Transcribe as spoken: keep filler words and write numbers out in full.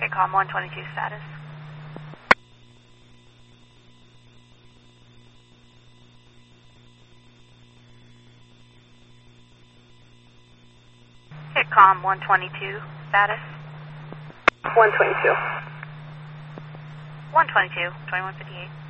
Hitcom one twenty-two status. Hitcom one twenty-two status. one twenty-two. one twenty-two, twenty-one fifty-eight.